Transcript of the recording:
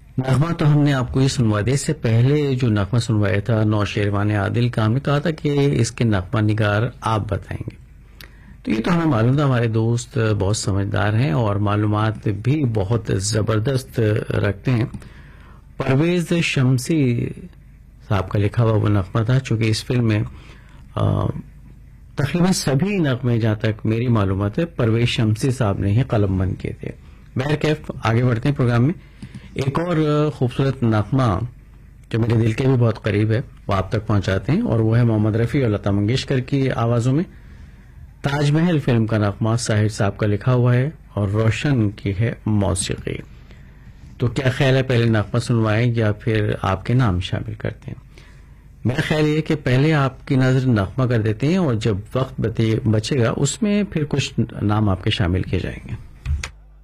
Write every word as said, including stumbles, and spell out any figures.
नगमा तो हमने आपको ये सुनवा दिया। इससे पहले जो नगमा सुनवाया था नौशेरवान आदिल का, हमने कहा था कि इसके नगमा निगार आप बताएंगे। तो ये तो हमें मालूम था, हमारे दोस्त बहुत समझदार हैं और मालूमात भी बहुत जबरदस्त रखते हैं। परवेज शमसी साहब का लिखा हुआ वो नगमा था, चूंकि इस फिल्म में आ, तकरीबन सभी नगमे, जहां तक मेरी मालूमात है, परवेज शमसी साहब ने ही कलमबंद किए थे। बहरकैफ आगे बढ़ते हैं प्रोग्राम में। एक और खूबसूरत नगमा जो मेरे दिल के भी बहुत करीब है वो आप तक पहुंचाते हैं, और वो है मोहम्मद रफी और लता मंगेशकर की आवाजों में। ताजमहल फिल्म का नगमा साहिर साहब का लिखा हुआ है और रोशन की है मौसीकी। तो क्या ख्याल है, पहले नगमा सुनवाएं या फिर आपके नाम शामिल करते हैं? मेरा ख्याल ये है कि पहले आपकी नजर नगमा कर देते हैं और जब वक्त बचेगा उसमें फिर कुछ नाम आपके शामिल किए जाएंगे।